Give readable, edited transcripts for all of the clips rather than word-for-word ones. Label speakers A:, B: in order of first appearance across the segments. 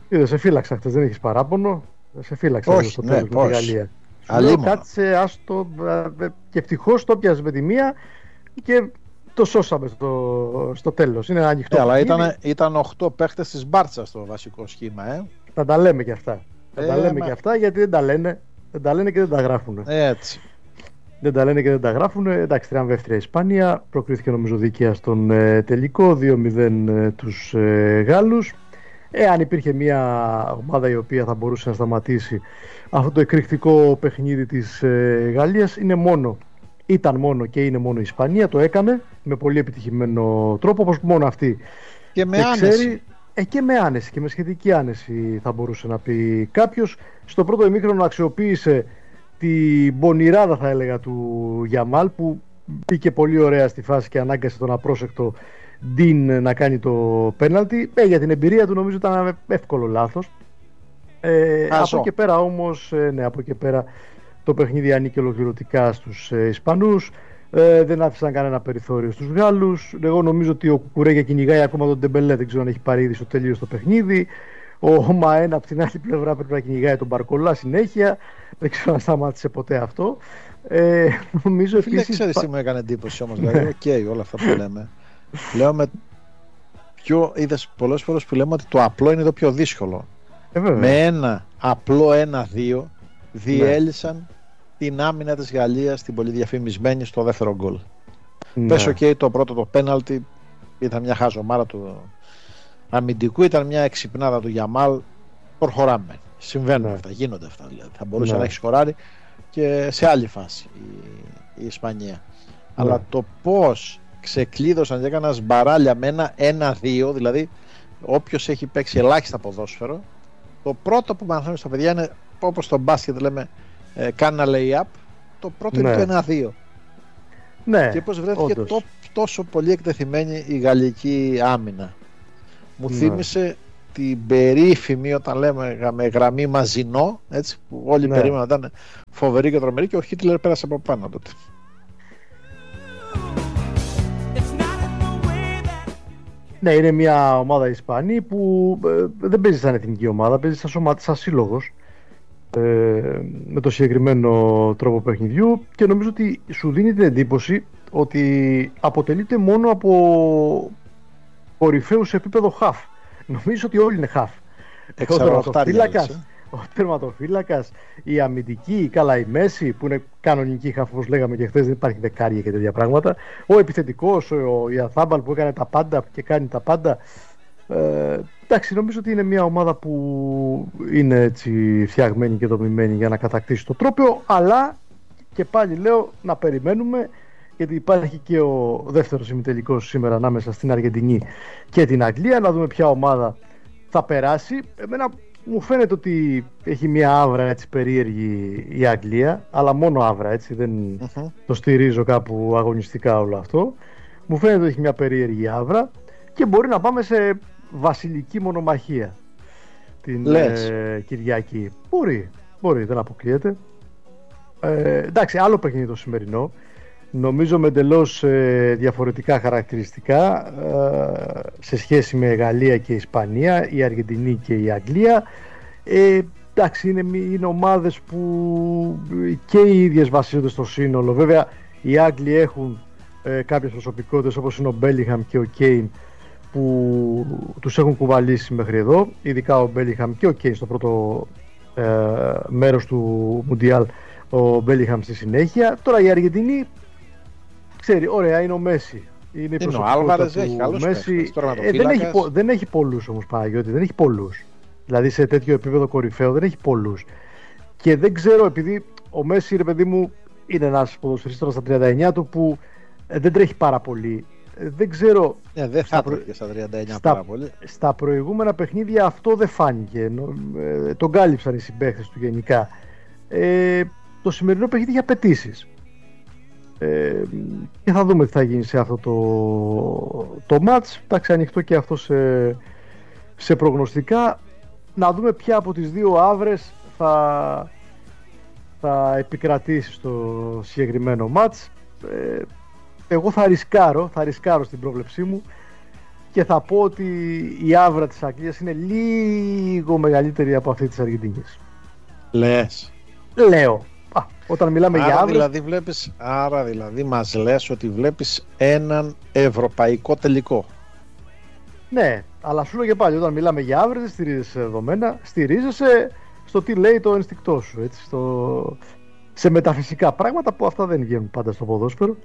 A: Είδε, σε φύλαξα χτες, δεν έχεις παράπονο. Σε φύλαξα
B: Όχι,
A: στο
B: ναι,
A: τέλος με τη Γαλλία. Σου λέω, κάτσε, άστο, και ευτυχώς το πιάσε με τη μία και το σώσαμε στο τέλος. Είναι ανοιχτό.
B: Αλλά ήταν 8 παίχτες της Μπάρτσα στο βασικό σχήμα.
A: Θα τα λέμε και αυτά. Θα τα λέμε και αυτά, γιατί δεν τα λένε. Δεν τα λένε και δεν τα γράφουν.
B: Έτσι.
A: Δεν τα λένε και δεν τα γράφουν. Εντάξει, τριαμβεύτρια Ισπανία. Προκρίθηκε νομίζω δίκαια στον τελικό. 2-0 τους Γάλλους. Αν υπήρχε μια ομάδα η οποία θα μπορούσε να σταματήσει αυτό το εκρηκτικό παιχνίδι της Γαλλίας, ήταν μόνο και είναι μόνο η Ισπανία. Το έκανε με πολύ επιτυχημένο τρόπο, όπως μόνο αυτή.
B: Και με άνεση.
A: Και με άνεση και με σχετική άνεση, θα μπορούσε να πει κάποιος. Στο πρώτο ημίχρονο αξιοποίησε την πονηράδα, θα έλεγα, του Γιαμάλ, που μπήκε πολύ ωραία στη φάση και ανάγκασε τον απρόσεκτο Ντίν να κάνει το πέναλτι. Για την εμπειρία του νομίζω ήταν εύκολο λάθος. Από εκεί πέρα όμως, από εκεί πέρα το παιχνίδι ανήκε ολοκληρωτικά στους Ισπανούς. Δεν άφησαν κανένα περιθώριο στους Γάλλους. Εγώ νομίζω ότι ο Κουκουρέγια κυνηγάει ακόμα τον Ντεμπελέ, δεν ξέρω αν έχει πάρει ήδη στο τέλειο στο παιχνίδι. Ο Μαένα από την άλλη πλευρά πρέπει να κυνηγάει τον Μπαρκολά συνέχεια. Δεν ξέρω αν σταμάτησε ποτέ αυτό. Νομίζω
B: επίσης. Δεν ξέρεις τι μου έκανε εντύπωση όμως. Δηλαδή, όλα αυτά που λέμε. Λέω είδες πολλές φορές που λέμε ότι το απλό είναι το πιο δύσκολο. Με ένα απλό 1-2 διέλυσαν την άμυνα της Γαλλίας, την πολύ διαφημισμένη, στο δεύτερο γκολ. Πες το πρώτο το πέναλτι ήταν μια χαζομάρα του αμυντικού, ήταν μια εξυπνάδα του Γιαμάλ. Προχωράμε. Συμβαίνουν αυτά, γίνονται αυτά. Δηλαδή. Θα μπορούσε να έχει σκοράρει και σε άλλη φάση η Ισπανία. Αλλά το πώς ξεκλείδωσαν και έκαναν μπαράλια με ένα 1-2, δηλαδή όποιος έχει παίξει ελάχιστα ποδόσφαιρο, το πρώτο που μαθαίνουν στα παιδιά είναι, όπως στο μπάσκετ λέμε, κάνει ένα lay-up, το πρώτο είναι το 1-2. Και πώς βρέθηκε τόσο πολύ εκτεθειμένη η γαλλική άμυνα. Μου θύμισε την περίφημη, όταν λέμε με γραμμή Μαζινό, έτσι, που όλοι περίμεναν να ήταν φοβερή και τρομερή, και ο Χίτλερ πέρασε από πάνω τότε.
A: Ναι, είναι μια ομάδα Ισπανή που δεν παίζει σαν εθνική ομάδα, παίζει σαν σύλλογος, με το συγκεκριμένο τρόπο παιχνιδιού, και νομίζω ότι σου δίνει την εντύπωση ότι αποτελείται μόνο από κορυφαίους σε επίπεδο χαφ. Νομίζω ότι όλοι είναι χαφ. Ο τερματοφύλακας, η αμυντική, καλά η Μέση που είναι κανονική χαφ, όπως λέγαμε και χθες, δεν υπάρχει δεκάρια και τέτοια πράγματα. Ο επιθετικός, ο Ιαθάμπαλ που έκανε τα πάντα και κάνει τα πάντα. Εντάξει, νομίζω ότι είναι μια ομάδα που είναι έτσι φτιαγμένη και δομημένη για να κατακτήσει το τρόπαιο, αλλά και πάλι λέω να περιμένουμε, γιατί υπάρχει και ο δεύτερος ημιτελικός σήμερα ανάμεσα στην Αργεντινή και την Αγγλία, να δούμε ποια ομάδα θα περάσει. Εμένα μου φαίνεται ότι έχει μια άβρα έτσι περίεργη η Αγγλία, αλλά μόνο άβρα, έτσι, δεν το στηρίζω κάπου αγωνιστικά όλο αυτό. Μου φαίνεται ότι έχει μια περίεργη άβρα και μπορεί να πάμε σε βασιλική μονομαχία την Κυριακή. Μπορεί, δεν αποκλείεται. Εντάξει, άλλο παιχνίδι το σημερινό, νομίζω με εντελώς διαφορετικά χαρακτηριστικά σε σχέση με Γαλλία και Ισπανία, η Αργεντινή και η Αγγλία. Εντάξει, είναι ομάδες που και οι ίδιες βασίζονται στο σύνολο. Βέβαια οι Άγγλοι έχουν κάποιες προσωπικότητες, όπως είναι ο Μπέλιγχαμ και ο Κέιν, που τους έχουν κουβαλήσει μέχρι εδώ, ειδικά ο Μπέλιγχαμ και ο Κέιν στο πρώτο μέρος του Μουντιάλ, ο Μπέλιγχαμ στη συνέχεια. Τώρα η Αργεντινή, ξέρει, ωραία, είναι ο Μέση. Είναι
B: ο Άλβαρες, έχει καλούς
A: Μέση. Δεν έχει πολλούς όμως, Παναγιώτη, δεν έχει πολλούς. Δηλαδή σε τέτοιο επίπεδο κορυφαίο δεν έχει πολλούς. Και δεν ξέρω, επειδή ο Μέση, ρε παιδί μου, είναι ένας ποδοσφαιριστής στα 39 του που δεν τρέχει πάρα πολύ. Δεν ξέρω.
B: Δεν θα τρέχει στα 39 πάρα πολύ.
A: Στα προηγούμενα παιχνίδια αυτό δεν φάνηκε. Τον κάλυψαν οι συμπαίχτες του γενικά. Το σημερινό παιχνίδι είχε απαιτήσεις. Και θα δούμε τι θα γίνει σε αυτό το μάτς. Εντάξει, ανοιχτό και αυτό σε προγνωστικά. Να δούμε ποια από τις δύο άβρες θα επικρατήσει στο συγκεκριμένο μάτς. Εγώ θα ρισκάρω στην πρόβλεψή μου και θα πω ότι η άβρα της Αγγλίας είναι λίγο μεγαλύτερη από αυτή της Αργεντινής.
B: Λες.
A: Λέω. Όταν μιλάμε για άβρες...
B: Άρα δηλαδή μας λες ότι βλέπεις έναν ευρωπαϊκό τελικό.
A: Ναι, αλλά σου λέω και πάλι, όταν μιλάμε για άβρες δεν στηρίζεσαι δεδομένα, στηρίζεσαι στο τι λέει το ενστικτό σου, έτσι, σε μεταφυσικά πράγματα που αυτά δεν βγαίνουν πάντα στο ποδόσφαιρο.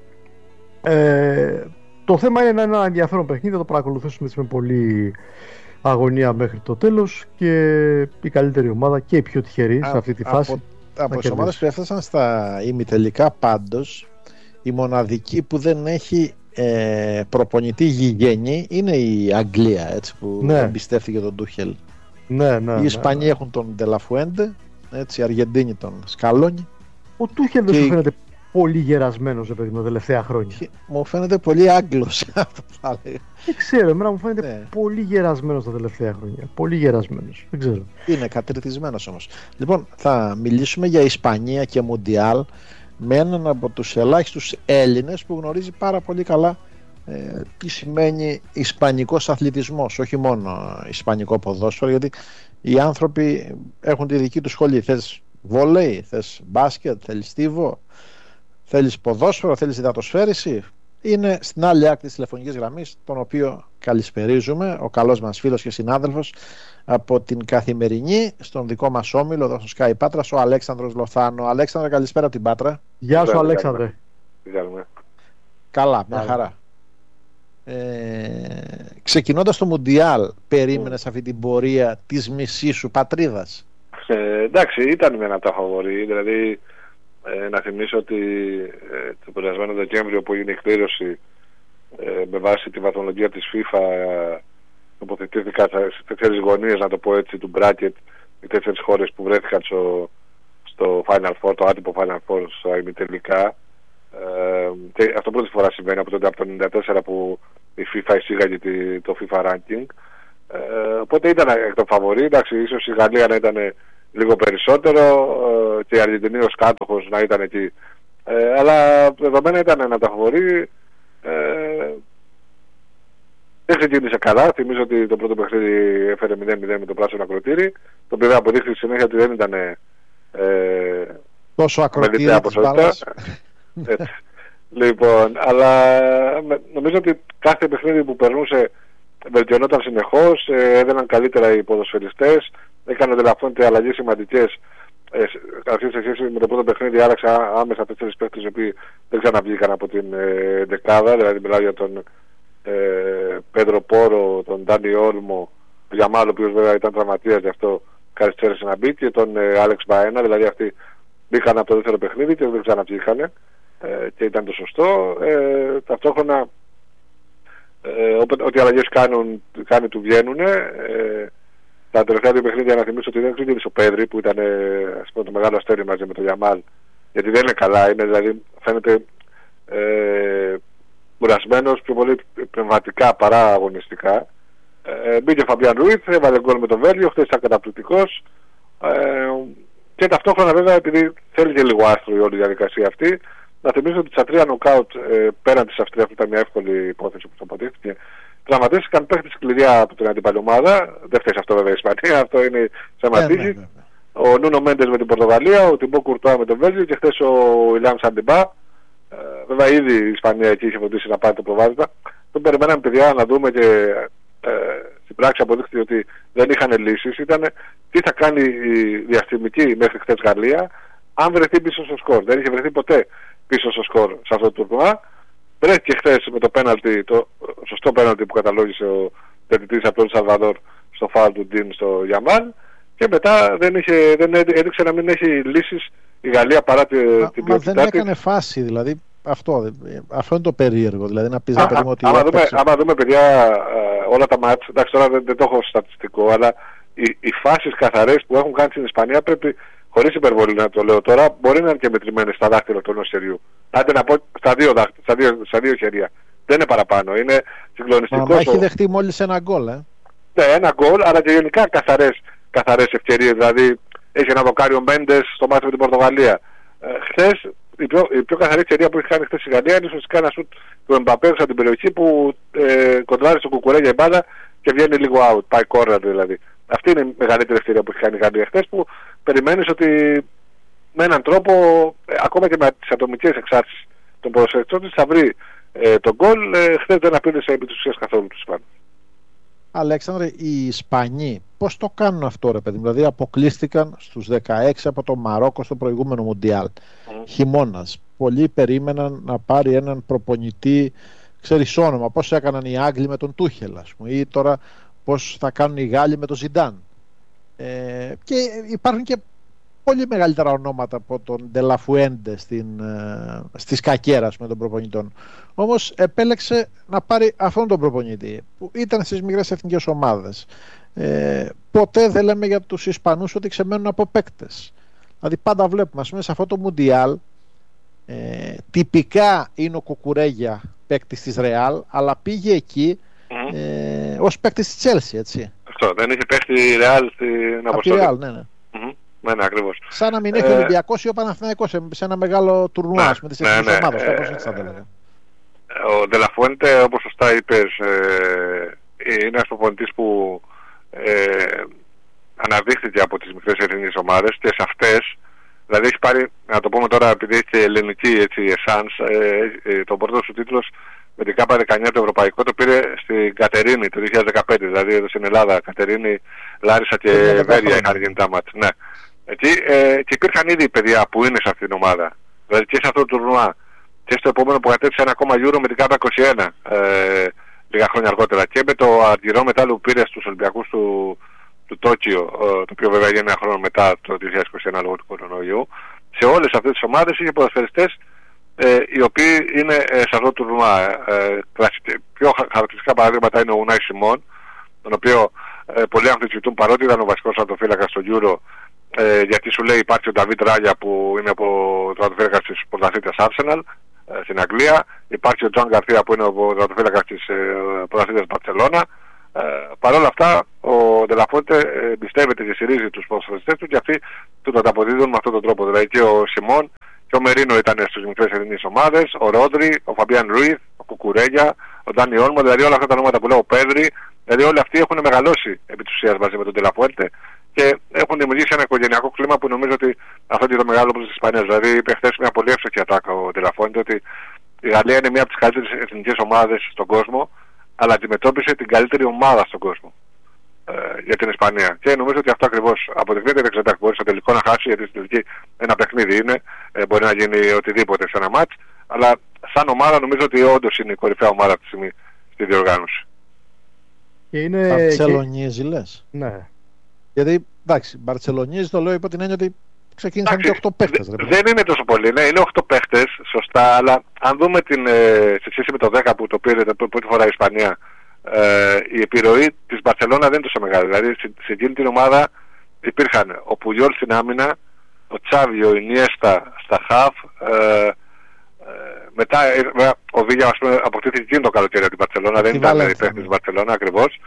A: Το θέμα είναι ένα ενδιαφέρον παιχνίδι, θα το παρακολουθήσουμε με πολύ αγωνία μέχρι το τέλος και η καλύτερη ομάδα και η πιο τυχερή σε αυτή τη φάση.
B: Από τις ομάδες που έφτασαν στα ημιτελικά πάντως, η μοναδική που δεν έχει προπονητή γηγενή είναι η Αγγλία, έτσι, που εμπιστεύτηκε τον Τούχελ. Οι Ισπανοί έχουν τον Ντελαφουέντε, έτσι, οι Αργεντίνοι τον Σκαλόνι.
A: Ο Τούχελ δεν σου φαίνεται πολύ γερασμένος τα τελευταία χρόνια?
B: Μου φαίνεται πολύ Άγγλος.
A: Δεν ξέρω, εμένα μου φαίνεται πολύ γερασμένος τα τελευταία χρόνια. Πολύ γερασμένος, δεν ξέρω.
B: Είναι κατριτισμένος όμως. Λοιπόν, θα μιλήσουμε για Ισπανία και Μουντιάλ με έναν από τους ελάχιστους Έλληνες που γνωρίζει πάρα πολύ καλά τι σημαίνει ισπανικός αθλητισμός, όχι μόνο ισπανικό ποδόσφαιρο, γιατί οι άνθρωποι έχουν τη δική τους σχολή. Θες βόλεϊ, θες μπάσκετ, θέλεις στίβο, θέλεις ποδόσφαιρο, θέλεις υδατοσφαίριση. Είναι στην άλλη άκρη της τηλεφωνικής γραμμής, τον οποίο καλησπερίζουμε, ο καλός μας φίλος και συνάδελφος από την Καθημερινή, στον δικό μας όμιλο εδώ στο Sky Πάτρας, ο Αλέξανδρος Λοθάνο. Αλέξανδρε, καλησπέρα από την Πάτρα.
A: Γεια σου, Αλέξανδρε.
B: Καλά, μια χαρά. Ξεκινώντας το Μουντιάλ, περίμενες αυτή την πορεία της μισής σου πατρίδας?
C: Εντάξει, ήταν με ένα από τα φαβορί. Δηλαδή, να θυμίσω ότι το περασμένο Δεκέμβριο που έγινε η εκπλήρωση με βάση τη βαθμολογία της FIFA, τοποθετήθηκα στις 4 γωνίες, να το πω έτσι, του bracket, οι 4 χώρες που βρέθηκαν στο Final Four, το άτυπο Final Four στα ημιτελικά. Και αυτό πρώτη φορά συμβαίνει από το 1994 που η FIFA εισήγαγε το FIFA Ranking. Οπότε ήταν εκ των φαβορί. Εντάξει, ίσως η Γαλλία να ήταν λίγο περισσότερο και η Αργεντινή ως κάτοχος να ήταν εκεί. Αλλά δεδομένα ήταν ένα τα φαβορί. Δεν ξεκίνησε καλά. Θυμίζω ότι το πρώτο παιχνίδι έφερε 0-0 με το πράσινο ακροτήρι. Το οποίο αποδείχθηκε συνέχεια ότι δεν ήταν
B: τόσο ακροτήρι της μπάλας.
C: Λοιπόν, αλλά νομίζω ότι κάθε παιχνίδι που περνούσε βελτιωνόταν συνεχώς, έδαιναν καλύτερα οι ποδοσφαιριστές, έκανε Ντελαφουέντε αλλαγές σημαντικές. Αυτή σε σχέση με το πρώτο παιχνίδι άλλαξε άμεσα 4 παίκτες οι οποίοι δεν ξαναβγήκαν από την δεκάδα, δηλαδή μιλάω για τον Πέντρο Πόρο, τον Ντάνι Όλμο, τον Γιαμάλ, ο οποίος βέβαια ήταν τραυματίας, γι' αυτό καθυστέρησε να μπει, και τον Άλεξ Μπαένα, δηλαδή αυτοί μπήκαν από το δεύτερο παιχνίδι και δεν ξαναβγήκανε και ήταν το σωστό. Ταυτόχρονα ό,τι αλλαγές κάνει του βγαίνουν. Τα τελευταία 2 παιχνίδια να θυμίσω ότι δεν ξεκίνησε ο Πέδρη που ήταν ας πούμε, το μεγάλο αστέρι μαζί με τον Γιαμάλ, γιατί δεν είναι καλά, είναι, δηλαδή φαίνεται κουρασμένος πιο πολύ πνευματικά παρά αγωνιστικά. Μπήκε ο Φαμπιάν Ρούιθ, έβαλε γκολ με τον Βέλγιο, χθες ήταν καταπληκτικός, και ταυτόχρονα βέβαια επειδή θέλει και λίγο άστρο η όλη διαδικασία αυτή, να θυμίσω ότι στα 3 νοκάουτ πέραν της Αυστρίας, που ήταν μια εύκολη υπόθεση που αποδείχθηκε, τραυματίστηκαν παίχτες κλειδιά από την αντίπαλη ομάδα. Δεν φταίει αυτό βέβαια η Ισπανία, αυτό είναι θέμα τύχη. Ο Νούνο Μέντες με την Πορτογαλία, ο Τιμπό Κουρτουά με τον Βέλγιο και χθες ο Ιλιάμ Σαντιμπά. Βέβαια ήδη η Ισπανία εκεί είχε φροντίσει να πάρει το προβάδισμα. Τον περιμέναμε, παιδιά, να δούμε, και στην πράξη αποδείχθηκε ότι δεν είχαν λύσεις. Ήταν τι θα κάνει η διαστημική μέχρι χθες Γαλλία αν βρεθεί πίσω στο σκορ. Δεν είχε βρεθεί ποτέ πίσω στο σκορ σε αυτό το τουρνουά. Βρέθηκε χθες με το πέναλτι, το σωστό πέναλτι που καταλόγησε ο διαιτητής από τον Σαλβαδόρ στο φάουλ του Ντίν στο Γιαμάλ, και μετά δεν έδειξε να μην έχει λύσεις η Γαλλία παρά την ποιότητά της.
B: Δεν έκανε φάση, δηλαδή αυτό είναι το περίεργο, δηλαδή να πεις ότι...
C: Άμα δούμε, παιδιά, όλα τα μάτς, εντάξει τώρα δεν το έχω στατιστικό, αλλά οι φάσεις καθαρές που έχουν κάνει στην Ισπανία πρέπει, χωρίς υπερβολή να το λέω τώρα, μπορεί να είναι και μετρημένες στα δάχτυλα του ενός χεριού. Άντε να πω στα 2 χέρια. Δεν είναι παραπάνω. Είναι συγκλονιστικό.
B: Μα έχει δεχτεί μόλις ένα γκολ,
C: Ναι, ένα γκολ, αλλά και γενικά καθαρές ευκαιρίες. Δηλαδή έχει ένα δοκάριο Μέντες στο μάτι με την Πορτογαλία. Χθες η πιο καθαρή εταιρεία που έχει κάνει χθες η Γαλλία είναι ουσιαστικά ένα σουτ του Εμπαπέ από την περιοχή που κοντράρει στο Κουκουρέγια η μπάλα και βγαίνει λίγο out, πάει corner δηλαδή. Αυτή είναι η μεγαλύτερη ευκαιρία που έχει κάνει η Γαλλία χθες, που περιμένεις ότι με έναν τρόπο, ακόμα και με τις ατομικές εξάρτησεις των ποδοσφαιριστών της, θα βρει τον γκολ. Χθες δεν απείλησε επί της ουσίας καθόλου τους Ισπανούς.
B: Αλέξανδρε, οι Ισπανοί πώς το κάνουν αυτό, ρε παιδί? Δηλαδή αποκλείστηκαν στους 16 από το Μαρόκο στο προηγούμενο Μουντιάλ. Χειμώνας. Πολλοί περίμεναν να πάρει έναν προπονητή, ξέρεις όνομα, πώς έκαναν οι Άγγλοι με τον Τούχελ, ας πούμε, ή τώρα πώς θα κάνουν οι Γάλλοι με τον Ζιντάν. Και υπάρχουν και πολύ μεγαλύτερα ονόματα από τον Ντελαφουέντε στη σκακέρα με τον προπονητών. Όμως επέλεξε να πάρει αυτόν τον προπονητή που ήταν στις μικρές εθνικές ομάδες. Ποτέ δεν λέμε για τους Ισπανούς ότι ξεμένουν από παίκτες. Δηλαδή πάντα βλέπουμε, ας πούμε, σε αυτό το Μουντιάλ τυπικά είναι ο Κουκουρέγια παίκτης της Ρεάλ, αλλά πήγε εκεί ως παίκτης της Τσέλσι, έτσι.
C: Αυτό, δεν είχε παίχτη η Ρεάλ στην αποστολή.
B: Ρεάλ, ναι.
C: Ναι, ακριβώς.
B: Σαν να μην έχει ο Ολυμπιακός ή ο Παναθηναϊκός σε ένα μεγάλο τουρνουά με τις εθνικές ομάδες.
C: Ο Ντελαφουέντε, όπως σωστά είπες, είναι ένας προπονητής που αναδείχθηκε από τις μικρές εθνικές ομάδες και σε αυτές, δηλαδή έχει πάρει, να το πούμε τώρα επειδή έχει και ελληνική εσάνς, τον πρώτο σου τίτλος με την ΚΑΠΑ 19 το ευρωπαϊκό το πήρε στην Κατερίνη το 2015, δηλαδή εδώ στην Ελλάδα, Κατερίνη, Λάρισα και Βέρεια είχαν γίνει τα μάτς. Ναι. Εκεί και υπήρχαν ήδη παιδιά που είναι σε αυτήν την ομάδα, δηλαδή και σε αυτό το τουρνουά και στο επόμενο που κατέθεσε ένα ακόμα Euro με την ΚΑΠΑ 21 λίγα χρόνια αργότερα, και με το αργυρό μετάλλο που πήρε στους Ολυμπιακούς του Τόκιο, το οποίο βέβαια έγινε ένα χρόνο μετά το 2021 λόγω του κορονοϊού. Σε όλες αυτές τις ομάδες είχε ποδοσφαιριστές οι οποίοι είναι σε αυτό το τουρνουά. Πιο χαρακτηριστικά παραδείγματα είναι ο Ουνάι Σιμών, τον οποίο πολλοί αμφισβητούν παρότι ήταν ο βασικός αρτοφύλακας στο Euro, γιατί σου λέει υπάρχει ο Νταβίτ Ράγια που είναι από το αρτοφύλακας της πρωταθλήτριας Arsenal στην Αγγλία, υπάρχει ο Τζον Γκαρθία που είναι ο αρτοφύλακας της πρωταθλήτριας Μπαρτσελώνα. Παρ' όλα αυτά ο Ντελαφουέντε εμπιστεύεται και στηρίζει τους ποδοσφαιριστές του και αυτοί του το αποδίδουν με αυτόν τον τρόπο. Δηλαδή και ο Σιμών και ο Μερίνο ήταν στις μικρές εθνικές ομάδες, ο Ρόντρι, ο Φαμπιάν Ρουίθ, ο Κουκουρέγια, ο Ντάνι Όλμο, δηλαδή όλα αυτά τα ονόματα που λέω, ο Πέδρη, δηλαδή όλοι αυτοί έχουν μεγαλώσει επί της ουσίας μαζί με τον Ντελαφουέντε και έχουν δημιουργήσει ένα οικογενειακό κλίμα που νομίζω ότι αυτό είναι το μεγάλο προς τις Ισπανίες. Δηλαδή είπε χθες μια πολύ εύστοχη ατάκα ο Ντελαφουέντε ότι η Γαλλία είναι μια από τις καλύτερες εθνικές ομάδες στον κόσμο, αλλά αντιμετώπισε την καλύτερη ομάδα στον κόσμο για την Ισπανία. Και νομίζω ότι αυτό ακριβώς αποδεικνύεται. Δεν ξέρω αν μπορεί στο τελικό να χάσει, γιατί στην τελική ένα παιχνίδι είναι, μπορεί να γίνει οτιδήποτε σε ένα μάτς, αλλά σαν ομάδα νομίζω ότι όντως είναι η κορυφαία ομάδα αυτή τη στιγμή στη διοργάνωση.
B: Και είναι. Μπαρτσελονίζει, λες.
A: Ναι.
B: Γιατί εντάξει, Μπαρτσελονίζει το λέω υπό την έννοια ότι ξεκίνησαν και 8 παίχτες.
C: Δεν είναι τόσο πολύ, ναι, είναι 8 παίχτες, σωστά, αλλά αν δούμε σε σχέση με το 10 που το πήρε την πρώτη φορά η Ισπανία, η επιρροή της Μπαρτσελώνα δεν είναι τόσο μεγάλη. Δηλαδή σε εκείνη την ομάδα υπήρχαν ο Πουλιόλ στην άμυνα, ο Τσάβι, ο Ινιέστα στα χαφ, μετά ο Βίγια αποκτήθηκε εκείνο το καλοκαίρι από την Μπαρτσελώνα, δεν ήταν παίχτης της Μπαρτσελώνα ακριβώς.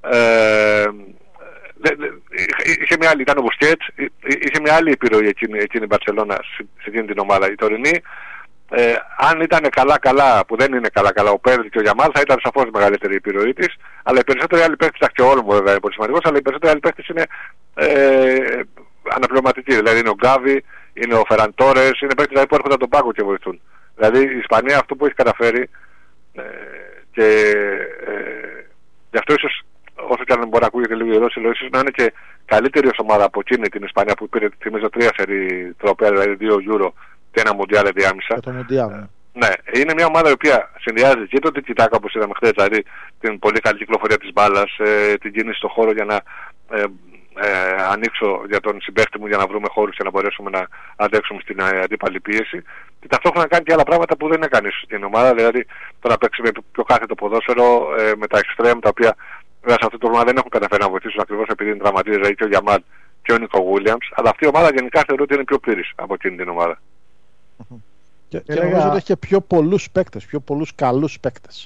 C: Είχε μια άλλη, ήταν ο Μπουσκέτς, είχε μια άλλη επιρροή εκείνη η Μπαρτσελώνα σε εκείνη την ομάδα. Η τωρινή, αν ήταν καλά-καλά, που δεν είναι καλά-καλά, ο Πέδρη και ο Γιαμάλ, θα ήταν σαφώς μεγαλύτερη η επιρροή της, αλλά οι περισσότεροι άλλοι παίκτες, και ο Όλμο βέβαια είναι πολύ σημαντικός, αλλά οι περισσότεροι άλλοι παίκτες είναι αναπληρωματικοί. Δηλαδή είναι ο Γκάβι, είναι ο Φεραν Τόρες, είναι παίκτες που έρχονται από τον πάγκο και βοηθούν. Δηλαδή η Ισπανία αυτό που έχει καταφέρει και γι' αυτό ίσως, όσο και αν μπορεί να ακούγεται λίγο ιερόσιλο, ίσως να είναι και καλύτερη ως ομάδα από εκείνη την Ισπανία που πήρε, θυμίζω, 3 σερί τροπέα, δηλαδή 2 Euro και ένα Μουντιάλ ενδιάμεσα. Ναι, είναι μια ομάδα η οποία συνδυάζει και το τικιτάκα όπως είδαμε χθες, δηλαδή την πολύ καλή κυκλοφορία της μπάλας, την κίνηση στον χώρο για να ανοίξω για τον συμπαίχτη μου για να βρούμε χώρους και να μπορέσουμε να αντέξουμε στην αντίπαλη πίεση. Και ταυτόχρονα κάνει και άλλα πράγματα που δεν έκανε στην ομάδα, δηλαδή το να παίξει με πιο κάθετο ποδόσφαιρο, με τα extreme, τα οποία βέβαια σε αυτό το τουρνουά δεν έχουν καταφέρει να βοηθήσουν ακριβώς επειδή είναι τραυματίες, δηλαδή και ο Γιαμάλ και ο Νίκο Γουίλιαμς, αλλά αυτή η ομάδα γενικά θεωρώ ότι είναι πιο πλήρης από εκείνη την ομάδα.
B: Και νομίζω ότι έχει και πιο πολλούς παίκτες, πιο πολλούς καλούς παίκτες.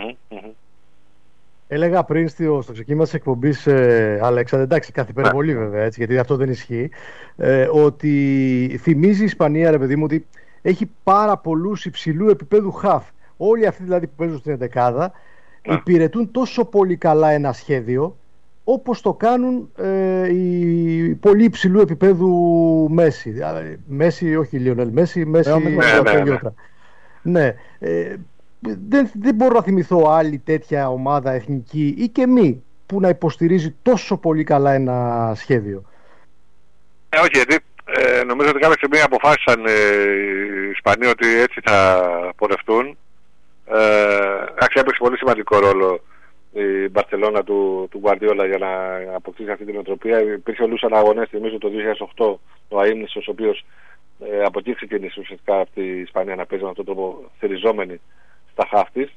A: Έλεγα πριν στο ξεκίνημα της εκπομπής, Αλέξανδρε, εντάξει, κάθε υπερβολή βέβαια, έτσι, γιατί αυτό δεν ισχύει, ότι θυμίζει η Ισπανία, ρε παιδί μου, ότι έχει πάρα πολλούς υψηλού επίπεδου χαφ. Όλοι αυτοί δηλαδή που παίζουν στην εντεκάδα υπηρετούν τόσο πολύ καλά ένα σχέδιο όπως το κάνουν οι πολύ υψηλού επίπεδου Μέση. Μέση, όχι Λιονέλ Μέση, ναι. Δεν μπορώ να θυμηθώ άλλη τέτοια ομάδα εθνική ή και μη που να υποστηρίζει τόσο πολύ καλά ένα σχέδιο.
C: Όχι, γιατί νομίζω ότι κάποια στιγμή αποφάσισαν οι Ισπανοί ότι έτσι θα πορευτούν. Έπαιξε πολύ σημαντικό ρόλο η Μπαρσελόνα του Γκουαρντιόλα για να αποκτήσει αυτή την νοοτροπία. Υπήρχε ο Λούσαν αγωνές, θυμίζω το 2008, ο Αΐμνης, ο οποίος από εκεί ξεκίνησε ουσιαστικά αυτή η Ισπανία να παίζει με αυτόν τον τρόπο, θυριζόμενη στα χαφ της.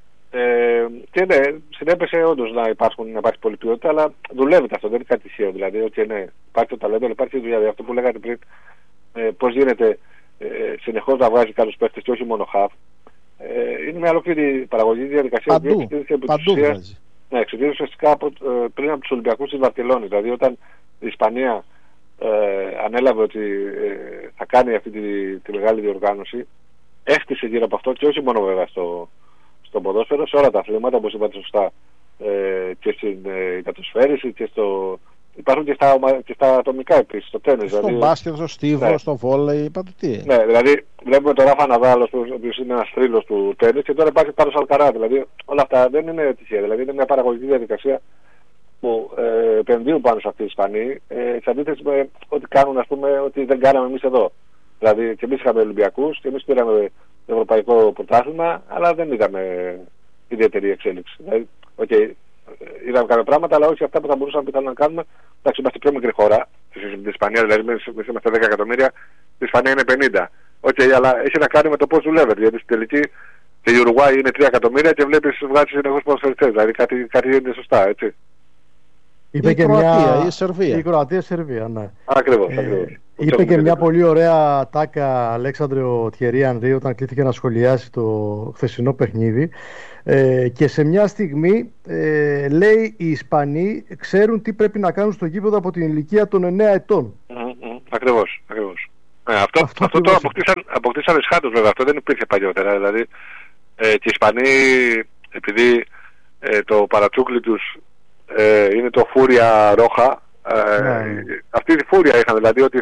C: Και ναι, συνέπεσε όντως να υπάρχει πολλή ποιότητα, αλλά δουλεύεται αυτό, δεν είναι κάτι τυχαίο. Δηλαδή, ότι ναι, υπάρχει το ταλέντο, αλλά υπάρχει δουλειά. Αυτό που λέγατε πριν, πώς γίνεται συνεχώς να βγάζει κάποιους παίχτες και όχι μόνο χαφ. Είναι μια ολόκληρη παραγωγική διαδικασία που ξεκίνησε ουσιαστικά πριν από τους Ολυμπιακούς της Βαρκελόνης. Δηλαδή, όταν η Ισπανία ανέλαβε ότι θα κάνει αυτή τη μεγάλη διοργάνωση, έκτισε γύρω από αυτό, και όχι μόνο βέβαια στο ποδόσφαιρο, σε όλα τα αθλήματα, όπως είπατε σωστά, και στην κατοσφαίριση και υπάρχουν και στα ατομικά επίσης, στο τένις.
B: Στο μπάσκετ, στο στίβο, ναι, στο βόλεϊ, είπατε τι.
C: Ναι, δηλαδή βλέπουμε τον Ράφα Ναδάλ, ο οποίος είναι ένας θρύλος του τένις, και τώρα υπάρχει Κάρλος Αλκαράζ. Δηλαδή όλα αυτά δεν είναι τυχαία. Δηλαδή είναι μια παραγωγική διαδικασία που επενδύουν πάνω σε αυτή οι Ισπανοί, σε αντίθεση με ό,τι κάνουν, ας πούμε, ότι δεν κάναμε εμείς εδώ. Δηλαδή και εμείς είχαμε Ολυμπιακούς και εμείς πήραμε το Ευρωπαϊκό Πρωτάθλημα, αλλά δεν είδαμε ιδιαίτερη εξέλιξη. Δηλαδή, είδαμε κάποια πράγματα, αλλά όχι αυτά που θα μπορούσαμε πιθανόν να κάνουμε. Εντάξει, είμαστε πιο μικρή χώρα στην Ισπανία, δηλαδή εμείς είμαστε 10 εκατομμύρια, η Ισπανία είναι 50. Αλλά έχει να κάνει με το πώς δουλεύεται. Γιατί στην τελική και η Ουρουγουάη είναι 3 εκατομμύρια και βλέπεις βγάζει συνεχώς ποδοσφαιριστές. Δηλαδή κάτι γίνεται σωστά, έτσι.
B: Είπε και η Σερβία.
A: Η Κροατία, η Σερβία, ναι.
C: Ακριβώς.
A: Είπε και μια πολύ ωραία τάκα Αλέξανδρο Θιερί Ανρί όταν κλήθηκε να σχολιάσει το χθεσινό παιχνίδι. Και σε μια στιγμή λέει οι Ισπανοί ξέρουν τι πρέπει να κάνουν στο γήπεδο από την ηλικία των 9 ετών.
C: Ακριβώς. Αυτό το αποκτήσαν εσχάτως βέβαια. Αυτό δεν υπήρχε παλιότερα. Δηλαδή και οι Ισπανοί, επειδή το παρατσούκλι τους είναι το Φούρια Ρόχα, αυτή τη φούρια είχαν, δηλαδή ότι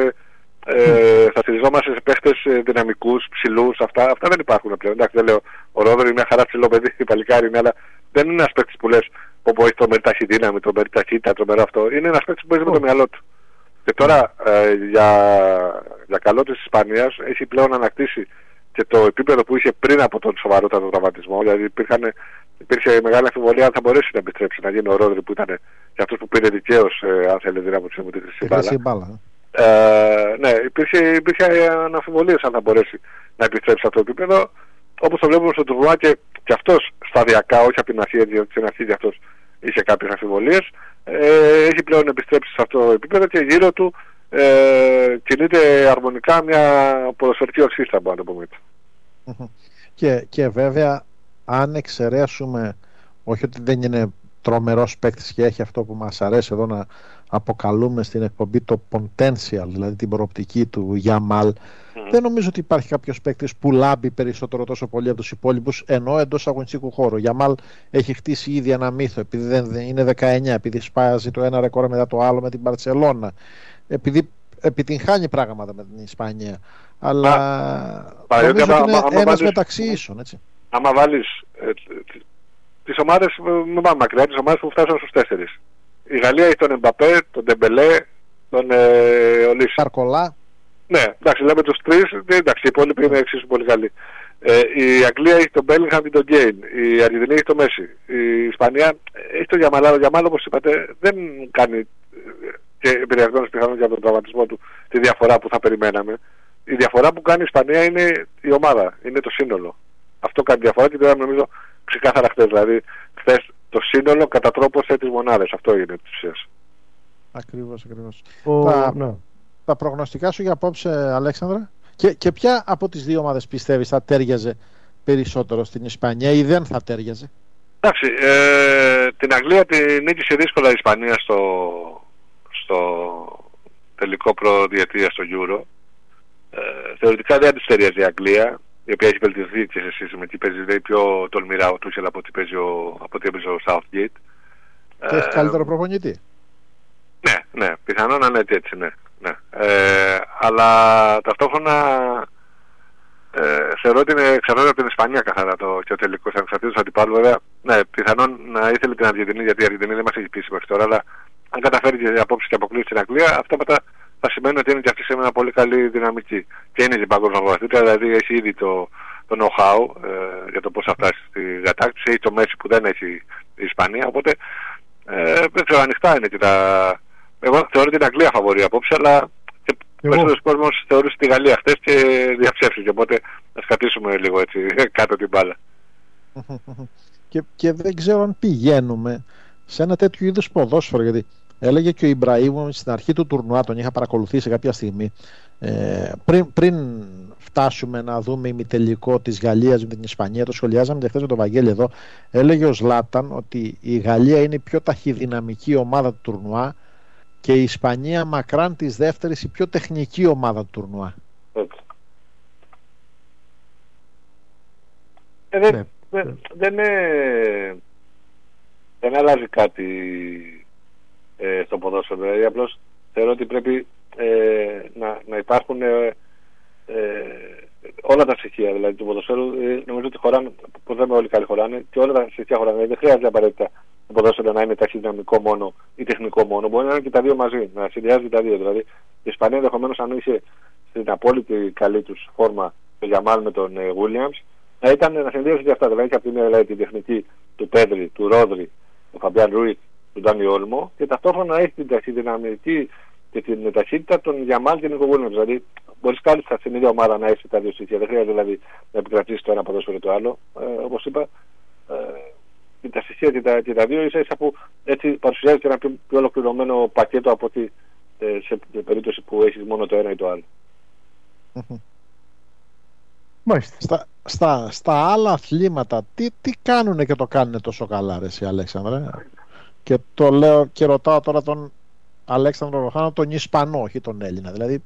C: θα στηριζόμαστε σε παίχτες δυναμικούς, ψηλούς, αυτά δεν υπάρχουν πλέον. Εντάξει, δεν λέω, ο Ρόδερ είναι μια χαρά ψηλό παιδί, η παλικάρι είναι, αλλά δεν είναι ένας παίκτης που λες που έχει τρομερή ταχυδύναμη, τρομερή ταχύτητα, τρομερό αυτό. Είναι ένας παίκτης που παίζει με το μυαλό του. Και τώρα για καλό της Ισπανίας έχει πλέον ανακτήσει και το επίπεδο που είχε πριν από τον σοβαρότατο τραυματισμό. Δηλαδή υπήρχε μεγάλη αμφιβολία αν θα μπορέσει να επιστρέψει, να γίνει ο Ρόδρυ που ήταν και αυτός που πήρε δικαίως, αν θέλει, δύναμη του τη χρυσή μπάλα. Ναι, υπήρχε αμφιβολίες αν θα μπορέσει να επιστρέψει σε αυτό το επίπεδο. Όπως το βλέπουμε στο τουρνουά και αυτός σταδιακά, όχι από την αρχή, γιατί στην αρχή αυτός είχε κάποιες αμφιβολίες, έχει πλέον επιστρέψει σε αυτό το επίπεδο και γύρω του κινείται αρμονικά μια ποδοσφαιρική οξύστα, μπορούμε να το πούμε έτσι.
B: Και βέβαια, αν εξαιρέσουμε, όχι ότι δεν είναι τρομερός παίκτης και έχει αυτό που μας αρέσει εδώ να αποκαλούμε στην εκπομπή το potential, δηλαδή την προοπτική του Γιαμάλ, δεν νομίζω ότι υπάρχει κάποιος παίκτης που λάμπει περισσότερο τόσο πολύ από τους υπόλοιπους, ενώ εντός αγωνιστικού χώρου. Ο Γιαμάλ έχει χτίσει ήδη ένα μύθο, επειδή δεν είναι 19, επειδή σπάζει το ένα ρεκόρ μετά το άλλο με την Μπαρσελόνα, επειδή επιτυγχάνει πράγματα με την Ισπανία. Αλλά νομίζω ότι είναι ένας μεταξύ ίσων, έτσι.
C: Άμα βάλεις τις ομάδες, μην πάμε μακριά, τις ομάδες που φτάσαν στους 4. Η Γαλλία έχει τον Εμπαπέ, τον Ντεμπελέ, τον Ολύση.
B: Καρκολά.
C: Ναι, εντάξει, λέμε τους 3, εντάξει, οι υπόλοιποι είναι εξίσου πολύ καλοί. Η Αγγλία έχει τον Μπέλιγχαμ και τον Γκέιν. Η Αργεντινή έχει τον Μέση. Η Ισπανία έχει τον Γιαμάλ. Ο Γιαμάλ, όπως είπατε, δεν κάνει, και επηρεασμένος πιθανόν για τον τραυματισμό του, τη διαφορά που θα περιμέναμε. Η διαφορά που κάνει η Ισπανία είναι η ομάδα, είναι το σύνολο. Αυτό κάνει διαφορά και το νομίζω ξεκάθαρα χθες. Δηλαδή, χθες το σύνολο κατατρόπωσε τις μονάδες. Αυτό είναι της ουσίας.
B: Ακριβώς. Τα προγνωστικά σου για απόψε, Αλέξανδρα, και ποια από τις δύο ομάδες πιστεύεις θα τέριαζε περισσότερο στην Ισπανία ή δεν θα τέριαζε?
C: Εντάξει, την Αγγλία την νίκησε δύσκολα η Ισπανία στο τελικό προδιετία στο Euro. θεωρητικά δεν της ταιριάζει η Αγγλία, η οποία έχει βελτιωθεί και σε σύστημα, παίζει πιο τολμηρά ο Τούσελ από ό,τι έπαιζε ο Southgate.
B: Και έχει καλύτερο προπονητή.
C: Ναι, πιθανόν να είναι έτσι, ναι. Αλλά ταυτόχρονα θεωρώ ότι είναι εξαρτάται από την Ισπανία καθαρά και ο τελικός ανεξαρτήτως αντιπάλου. Βέβαια, ναι, πιθανόν να ήθελε την Αργεντινή, γιατί η Αργεντινή δεν μας έχει πείσει μέχρι τώρα, αλλά αν καταφέρει και απόψεις και αποκλείσει στην Αγγλία, αυτά μετά θα σημαίνει ότι είναι και αυτή σε μια πολύ καλή δυναμική. Και είναι η παγκόσμια πρωταθλήτρια, δηλαδή έχει ήδη το know-how για το πώς θα φτάσει στη κατάκτηση, έχει το Μέση που δεν έχει η Ισπανία, οπότε δεν ξέρω, ανοιχτά είναι και τα... Εγώ θεωρώ την Αγγλία φαβορεί απόψε, αλλά και περισσότερος κόσμος θεωρούσε τη Γαλλία χτες και διαψεύστηκε, οπότε ας κρατήσουμε λίγο έτσι κάτω την μπάλα.
B: Και δεν ξέρω αν πηγαίνουμε σε ένα τέτοιο είδους ποδόσφαιρο, γιατί έλεγε και ο Ιμπραήμοβιτς στην αρχή του τουρνουά, τον είχα παρακολουθήσει κάποια στιγμή, πριν φτάσουμε να δούμε ημιτελικό της Γαλλίας με την Ισπανία, το σχολιάζαμε και χθες με τον Βαγγέλη εδώ, έλεγε ο Ζλάταν ότι η Γαλλία είναι η πιο ταχυδυναμική ομάδα του τουρνουά και η Ισπανία μακράν της δεύτερης η πιο τεχνική ομάδα του τουρνουά.
C: Δεν αλλάζει κάτι στο ποδόσφαιρο, δηλαδή απλώς θεωρώ ότι πρέπει να υπάρχουν όλα τα στοιχεία δηλαδή, του ποδοσφαίρου. Νομίζω ότι χωράνε, που δεν όλοι καλοί χωράνε, και όλα τα στοιχεία χωράνε. Δεν χρειάζεται απαραίτητα το ποδόσφαιρο να είναι ταχυδυναμικό μόνο ή τεχνικό μόνο. Μπορεί να είναι και τα δύο μαζί, να συνδυάζει τα δύο. Δηλαδή η Ισπανία ενδεχομένως αν είχε στην απόλυτη καλή τους φόρμα το Γιαμάλ με τον Williams, να συνδυάζει και αυτά. Δηλαδή και από τη μία δηλαδή, την τεχνική του Πέδρη, του Ρόδρυ, του Φαμπιάν Ρουίτ, του Ντάνι Όλμο, και ταυτόχρονα έχει την ταχυδυναμική και την ταχύτητα των Γιαμάλ και Νίκο Williams. Δηλαδή μπορείς κάλλιστα στην ίδια ομάδα να έχει τα δύο στοιχεία. Δεν χρειάζεται δηλαδή να επικρατήσει το ένα ποδόσφαιρο το άλλο. Όπως είπα, τα στοιχεία και τα δύο ίσα ίσα που έτσι παρουσιάζεται ένα πιο ολοκληρωμένο πακέτο από ότι σε περίπτωση που έχεις μόνο το ένα ή το άλλο.
B: Στα άλλα αθλήματα τι κάνουν και το κάνουν τόσο καλά, ρε εσύ Αλέξανδρε? Και το λέω και ρωτάω τώρα τον Αλέξανδρο Ροχάνο, τον Ισπανό, όχι τον Έλληνα. Δηλαδή,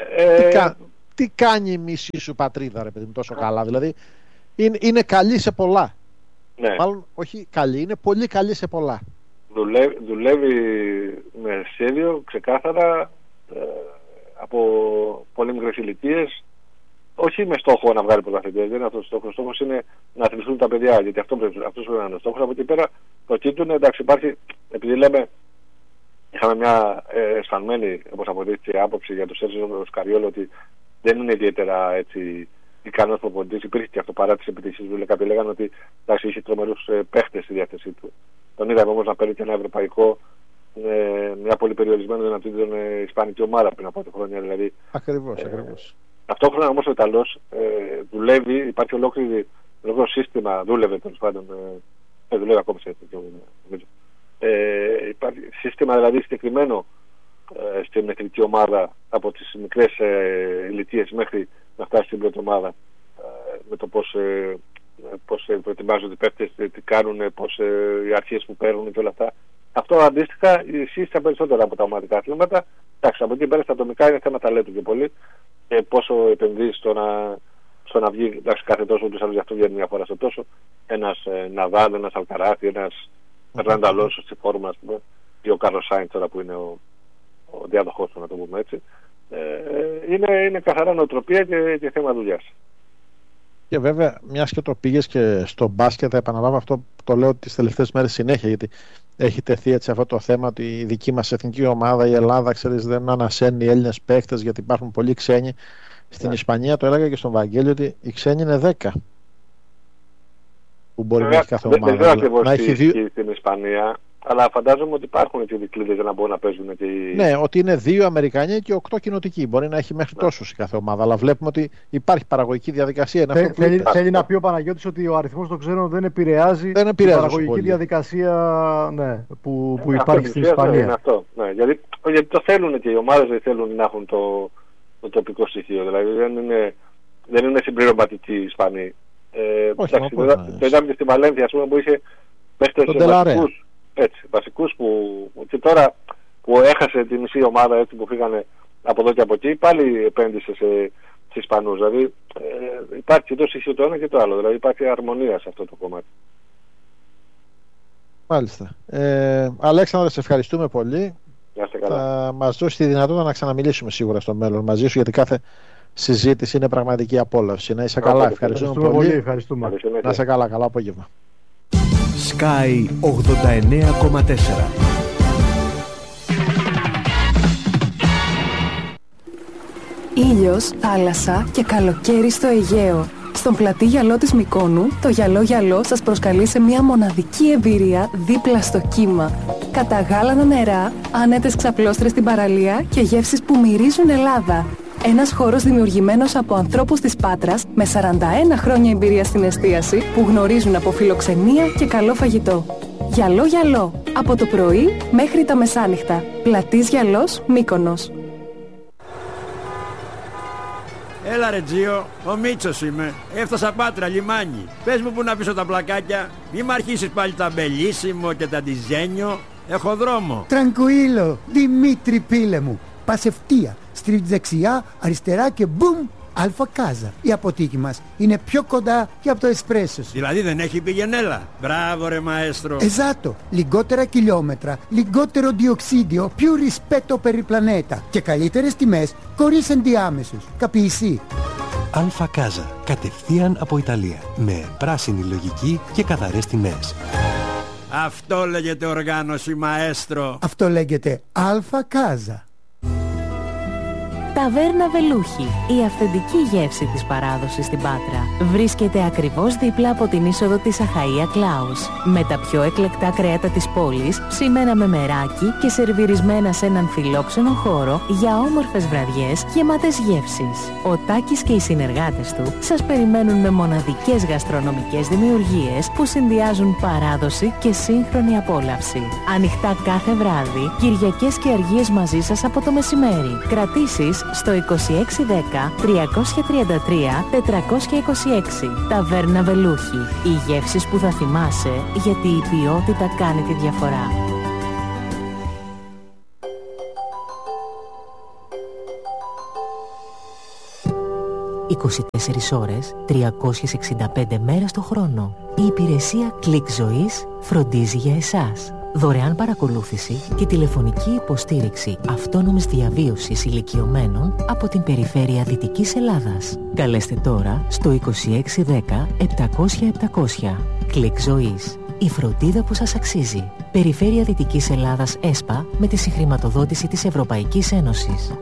B: τι κάνει η μισή σου πατρίδα, ρε παιδί μου, τόσο καλά? Δηλαδή, είναι καλή σε πολλά.
C: Ναι.
B: Μάλλον, όχι καλή, είναι πολύ καλή σε πολλά.
C: Δουλεύει με σχέδιο ξεκάθαρα από πολύ μικρές ηλικίες. Όχι με στόχο να βγάλει πρωταθλητές, δεν είναι αυτός ο στόχος. Ο στόχος είναι να αθληθούν τα παιδιά, γιατί αυτός πρέπει να είναι ο στόχος. Από εκεί πέρα προκύπτουν, εντάξει, υπάρχει, επειδή λέμε, είχαμε μια αισθανμένη, όπως αποδείχθηκε, άποψη για τον Σέρζιο Σκαριόλο ότι δεν είναι ιδιαίτερα έτσι ικανός προπονητής. Υπήρχε και αυτό παρά τις επιτυχίες του. Κάποιοι λέγανε ότι εντάξει, είχε τρομερούς παίχτες στη διάθεσή του. Τον είδαμε όμως να παίρνει και ένα ευρωπαϊκό, μια πολύ περιορισμένη δυνατότητα ισπανική ομάδα πριν από 8 χρόνια. Δηλαδή,
B: ακριβώς.
C: Ταυτόχρονα όμως ο Ιταλός δουλεύει, υπάρχει ολόκληρο σύστημα, δούλευε τέλος πάντων, δουλεύει ακόμα σε αυτό, υπάρχει σύστημα δηλαδή συγκεκριμένο στην εθνική ομάδα από τις μικρές ηλικίες μέχρι να φτάσει στην πρώτη ομάδα, με το πώς προετοιμάζονται οι παίκτες, τι κάνουν, οι αρχές που παίρνουν και όλα αυτά. Αυτό αντίστοιχα ισχύει στα περισσότερα από τα ομαδικά αθλήματα. Εντάξει, από εκεί πέρα στα ατομικά είναι θέμα ταλέντου και πολύ. Πόσο επενδύει στο να βγει, εντάξει, κάθε τόσο τους άλλους, γι' αυτό βγαίνει μια φορά στο τόσο, ένας Ναδάλ, ένας Αλκαράθι, ένας Φερνάντο Αλόνσο στη φόρμα, ας πούμε, ή ο Κάρλος Σάινς τώρα που είναι ο διάδοχός του, να το πούμε έτσι. Είναι καθαρά νοοτροπία και θέμα δουλειάς.
B: Και βέβαια, μιας και το πήγες και στο μπάσκετ, θα επαναλάβω αυτό, το λέω τις τελευταίες μέρες συνέχεια, γιατί έχει τεθεί έτσι αυτό το θέμα ότι η δική μας εθνική ομάδα, η Ελλάδα, ξέρεις, δεν ανασένει Έλληνες παίκτες γιατί υπάρχουν πολλοί ξένοι. Στην Ισπανία, το έλεγα και στον Βαγγέλη, ότι οι ξένοι είναι 10 που μπορεί να έχει κάθε ομάδα.
C: Δεν ξέρω ακριβώς τι ισχύει στην Ισπανία, αλλά φαντάζομαι ότι υπάρχουν και δικλείδες για να μπορούν να παίζουν και οι...
B: Ναι, ότι είναι 2 Αμερικανοί και 8 κοινοτικοί. Μπορεί να έχει μέχρι τόσους η κάθε ομάδα, αλλά βλέπουμε ότι υπάρχει παραγωγική διαδικασία.
A: Θέλει να πει ο Παναγιώτης ότι ο αριθμός των ξένων δεν επηρεάζει την παραγωγική διαδικασία, ναι, που υπάρχει στην Ισπανία.
C: Είναι αυτό, ναι, γιατί το θέλουν και οι ομάδες δεν θέλουν να έχουν το τοπικό στοιχείο. Δηλαδή δεν είναι συμπληρωματικοί οι Ισπανοί. Το είδαμε και στη Βαλένθια, ας πούμε, που είχε παίχτες βασικούς που και τώρα που έχασε τη μισή ομάδα έτσι που φύγανε από εδώ και από εκεί, πάλι επένδυσε τους Ισπανούς. Δηλαδή υπάρχει εδώ στοιχείο το ένα και το άλλο. Δηλαδή υπάρχει αρμονία σε αυτό το κομμάτι.
B: Μάλιστα. Αλέξανδρε, σε ευχαριστούμε πολύ. Θα μας δώσει τη δυνατότητα να ξαναμιλήσουμε σίγουρα στο μέλλον μαζί σου, γιατί κάθε συζήτηση είναι πραγματική απόλαυση. Να είσαι καλά. Ευχαριστούμε πολύ.
A: Ευχαριστούμε.
B: Να είσαι καλά. Καλό απόγευμα.
D: Sky 89,4.
E: Ήλιος, θάλασσα και καλοκαίρι στο Αιγαίο. Στον πλατή γυαλό της Μυκόνου, το γυαλό σας προσκαλεί σε μια μοναδική εμπειρία δίπλα στο κύμα. Καταγάλανα νερά, άνετες ξαπλώστρες στην παραλία και γεύσεις που μυρίζουν Ελλάδα. Ένας χώρος δημιουργημένος από ανθρώπους της Πάτρας με 41 χρόνια εμπειρία στην εστίαση που γνωρίζουν από φιλοξενία και καλό φαγητό. Γυαλό, από το πρωί μέχρι τα μεσάνυχτα. Πλατής Γυαλός, Μύκονος.
F: Έλα ρε Τζίο, ο Μίτσος είμαι. Έφτασα Πάτρα, λιμάνι. Πες μου που να πίσω τα πλακάκια. Μη μ' αρχίσεις πάλι τα μπελίσιμο και τα ντιζένιο. Έχω δρόμο.
G: Τρανκουίλο, Δημήτρη πίλε μου. Πας ευθεία, στρίβεις δεξιά, αριστερά και μπουμ, Αλφα Κάζα. Η αποθήκη μας είναι πιο κοντά και από το εσπρέσο σου.
F: Δηλαδή δεν έχει πηγενέλα. Μπράβο ρε μαέστρο.
G: Εζάτο, λιγότερα χιλιόμετρα, λιγότερο διοξίδιο, più rispetto per il pianeta και καλύτερες τιμές χωρίς ενδιάμεσους. Καπιεισί.
D: Αλφα Κάζα, κατευθείαν από Ιταλία, με πράσινη λογική και καθαρές τιμές.
F: Αυτό λέγεται οργάνωση μαέστρο.
G: Αυτό λέγεται Αλφα Κάζα.
H: Ταβέρνα Βελούχη, η αυθεντική γεύση της παράδοσης στην Πάτρα. Βρίσκεται ακριβώς δίπλα από την είσοδο της Αχαΐα Κλάους. Με τα πιο εκλεκτά κρέατα της πόλης, ψημένα με μεράκι και σερβιρισμένα σε έναν φιλόξενο χώρο για όμορφες βραδιές γεμάτες γεύσεις. Ο Τάκης και οι συνεργάτες του σας περιμένουν με μοναδικές γαστρονομικές δημιουργίες που συνδυάζουν παράδοση και σύγχρονη απόλαυση. Ανοιχτά κάθε βράδυ, Κυριακές και αργίες μαζί σας από το μεσημέρι. Κρατήσεις στο 2610 333 426. Ταβέρνα Βελούχη. Οι γεύσεις που θα θυμάσαι, γιατί η ποιότητα κάνει τη διαφορά. «24 ώρες, 365 μέρες το χρόνο». Η υπηρεσία Κλικ Ζωής φροντίζει για εσάς. Δωρεάν παρακολούθηση και τηλεφωνική υποστήριξη αυτόνομης διαβίωσης ηλικιωμένων από την περιφέρεια Δυτικής Ελλάδας. Καλέστε τώρα στο 2610 700 700. Κλικ Ζωής. Η φροντίδα που σας αξίζει. Περιφέρεια Δυτικής Ελλάδας ΕΣΠΑ με τη συγχρηματοδότηση της Ευρωπαϊκής Ένωσης.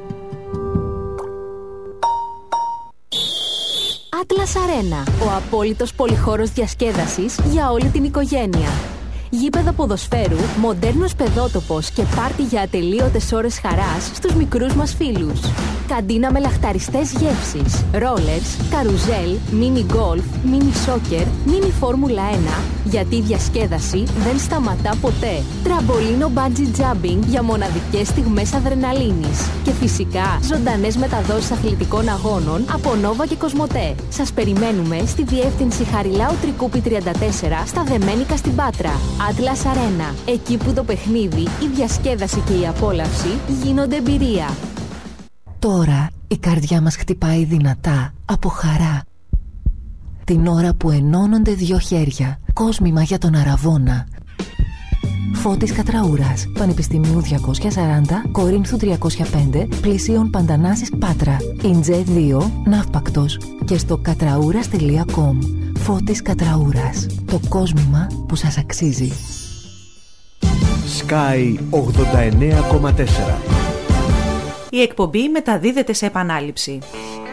I: Atlas Arena, ο απόλυτος πολυχώρος διασκέδασης για όλη την οικογένεια. Γήπεδο ποδοσφαίρου, μοντέρνος παιδότοπος και πάρτι για ατελείωτες ώρες χαράς στους μικρούς μας φίλους. Καντίνα με λαχταριστές γεύσεις, ρόλερς, καρουζέλ, μίνι γκολφ, μίνι σόκερ, μίνι φόρμουλα 1, γιατί η διασκέδαση δεν σταματά ποτέ. Τραμπολίνο bungee jumping για μοναδικές στιγμές αδρεναλίνης. Και φυσικά ζωντανές μεταδόσεις αθλητικών αγώνων από Νόβα και Κοσμοτέ. Σας περιμένουμε στη διεύθυνση Χαριλάου Τρικούπη 34 στα Δεμένικα στην Πάτρα. Atlas Arena, εκεί που το παιχνίδι, η διασκέδαση και η απόλαυση γίνονται εμπειρία.
H: Τώρα η καρδιά μας χτυπάει δυνατά από χαρά. Την ώρα που ενώνονται δύο χέρια, κόσμημα για τον Αραβώνα. Φώτης Κατραούρας, Πανεπιστημίου 240, Κορίνθου 305, πλησίων Παντανάσης Πάτρα. Ιντζέ 2, Ναύπακτος και στο κατραούρας.com. Φώτης Κατραούρας, το κόσμημα που σας αξίζει.
D: Sky 89,4.
J: Η εκπομπή μεταδίδεται σε επανάληψη.